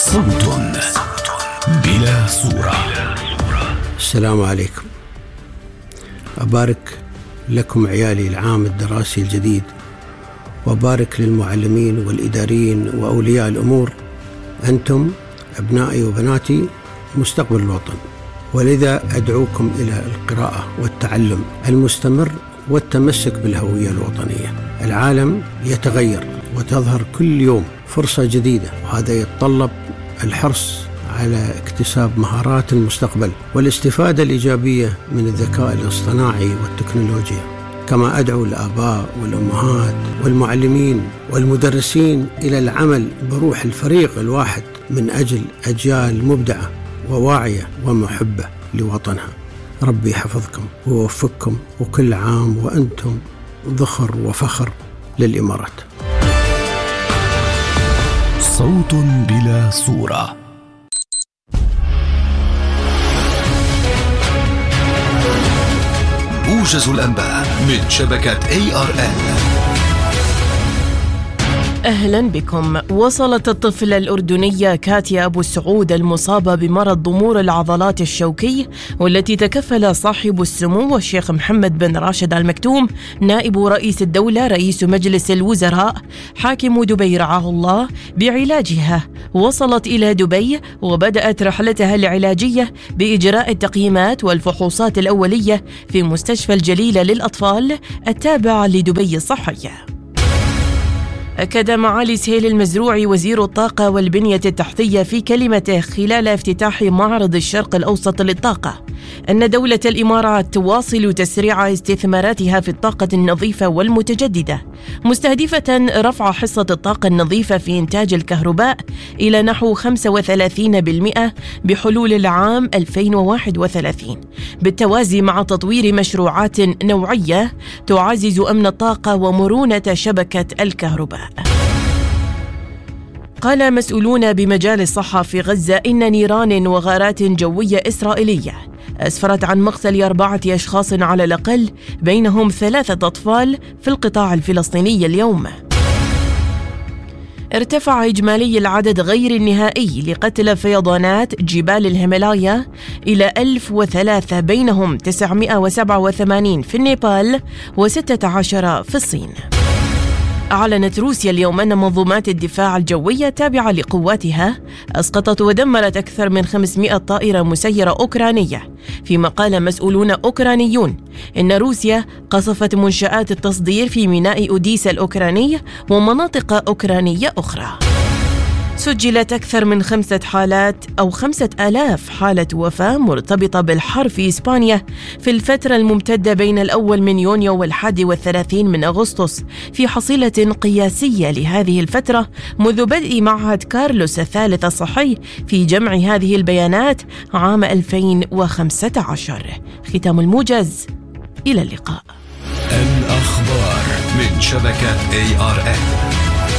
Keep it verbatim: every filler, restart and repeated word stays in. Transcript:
صوت بلا صورة. السلام عليكم. أبارك لكم عيالي العام الدراسي الجديد، وأبارك للمعلمين والإداريين وأولياء الأمور. أنتم أبنائي وبناتي مستقبل الوطن، ولذا أدعوكم إلى القراءة والتعلم المستمر والتمسك بالهوية الوطنية. العالم يتغير وتظهر كل يوم فرصة جديدة، وهذا يتطلب الحرص على اكتساب مهارات المستقبل والاستفادة الإيجابية من الذكاء الاصطناعي والتكنولوجيا. كما أدعو الآباء والأمهات والمعلمين والمدرسين إلى العمل بروح الفريق الواحد من أجل أجيال مبدعة وواعية ومحبة لوطنها. ربي يحفظكم ويوفقكم، وكل عام وأنتم ذخر وفخر للإمارات. صوت بلا صورة. موجز الأنباء من شبكة إيه آر إن. أهلا بكم. وصلت الطفلة الأردنية كاتيا أبو السعود المصابة بمرض ضمور العضلات الشوكي، والتي تكفل صاحب السمو الشيخ محمد بن راشد آل مكتوم نائب رئيس الدولة رئيس مجلس الوزراء حاكم دبي رعاه الله بعلاجها. وصلت إلى دبي وبدأت رحلتها العلاجية بإجراء التقييمات والفحوصات الأولية في مستشفى الجليلة للأطفال التابع لدبي الصحية. أكد معالي سهيل المزروعي وزير الطاقة والبنية التحتية في كلمته خلال افتتاح معرض الشرق الأوسط للطاقة أن دولة الإمارات تواصل تسريع استثماراتها في الطاقة النظيفة والمتجددة، مستهدفة رفع حصة الطاقة النظيفة في إنتاج الكهرباء إلى نحو خمسة وثلاثين بالمئة بحلول العام ألفين وواحد وثلاثين، بالتوازي مع تطوير مشروعات نوعية تعزز أمن الطاقة ومرونة شبكة الكهرباء. قال مسؤولون بمجال الصحة في غزة إن نيران وغارات جوية إسرائيلية أسفرت عن مقتل أربعة أشخاص على الأقل، بينهم ثلاثة أطفال في القطاع الفلسطيني اليوم. ارتفع إجمالي العدد غير النهائي لقتلى فيضانات جبال الهيمالايا إلى ألف وثلاثة، بينهم تسعمئة وسبعة وثمانين في النيبال وستة عشر في الصين. أعلنت روسيا اليوم أن منظومات الدفاع الجوية التابعة لقواتها أسقطت ودمرت أكثر من خمسمئة طائرة مسيرة أوكرانية، فيما قال مسؤولون أوكرانيون إن روسيا قصفت منشآت التصدير في ميناء أوديسا الأوكراني ومناطق أوكرانية أخرى. سجلت أكثر من خمسة حالات أو خمسة آلاف حالة وفاة مرتبطة بالحر في إسبانيا في الفترة الممتدة بين الأول من يونيو والحادي والثلاثين من أغسطس، في حصيلة قياسية لهذه الفترة منذ بدء معهد كارلوس الثالث الصحي في جمع هذه البيانات عام ألفين وخمسة عشر. ختام الموجز، إلى اللقاء. الأخبار من شبكة إيه آر إن.